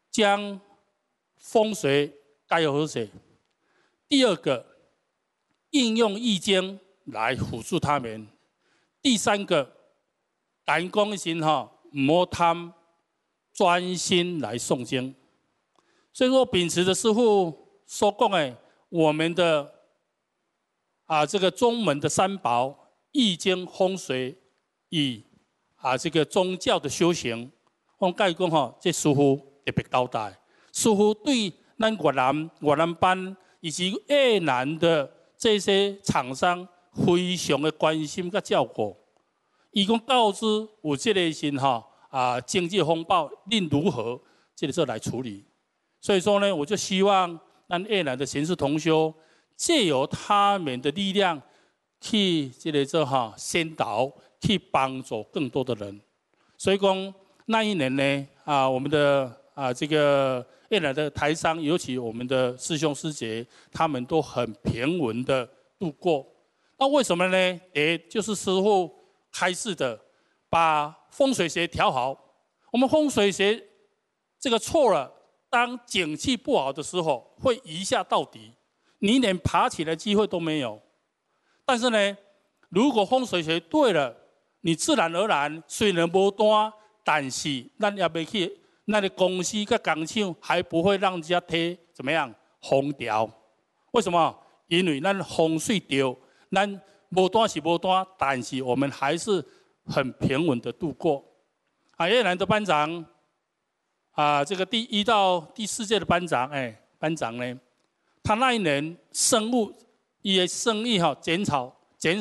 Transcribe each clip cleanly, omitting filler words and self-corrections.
将风水该有和谐。第二个，应用易经来辅助他们。第三个，感公心唔好贪，专心来诵经。所以说，秉持着师父所讲的，我们的这个宗门的三宝，易经、风水与这个宗教的修行，我甲伊讲这师父特别交代。师父对咱越南班以及越南的这些厂商非常的关心甲照顾。伊讲告知有这个经济风暴，恁如何这个时候来处理？所以说呢，我就希望咱越南的贤士同修，借由他们的力量，去这个先导，去帮助更多的人。所以讲那一年呢，我们的这个越南的台商，尤其我们的师兄师姐，他们都很平稳的度过。那为什么呢？就是师父开示的，把风水学调好。我们风水学这个错了，当景气不好的时候，会一下到底，你连爬起来机会都没有。但是呢，如果风水学对了，你自然而然虽然无单，但是咱也袂去，那的公司跟工厂还不会让人家贴怎么样封条？为什么？因为咱风水对，咱无单是无单，但是我们还是很平稳的度过。越南的班长，这个第1到第4届的班长，班长呢，他那一年伊的生意减少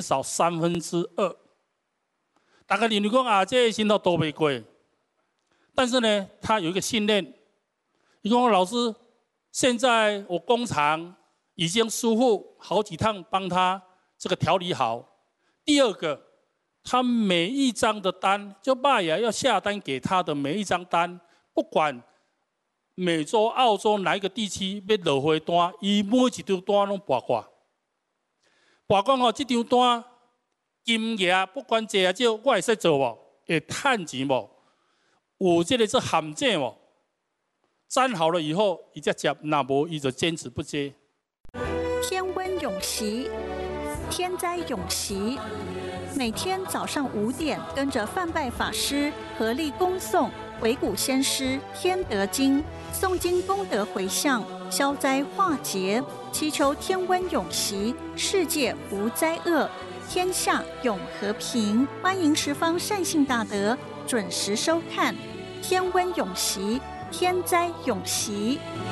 2/3。大家认为讲这个薪头都袂过，但是呢，他有一个信念，伊讲老师，现在我工厂已经师傅好几趟帮他这个调理好。第二个，他每一张的单，就爸爷要下单给他的每一张单，不管美洲、澳洲哪一个地区要落回单，伊每一张单拢拔挂。拔讲这张单金额不管多啊少，我会使做无？会趁钱无？有这个是含证无？粘好了以后，伊才接，那无伊就坚持不接。 天温永习，天灾永习。每天早上5点，跟着范拜法师合力恭诵回古先师天德经，诵经功德回向，消灾化劫，祈求天温永习，世界无灾厄，天下永和平。欢迎十方善信大德准时收看《天温永习》，天灾永习。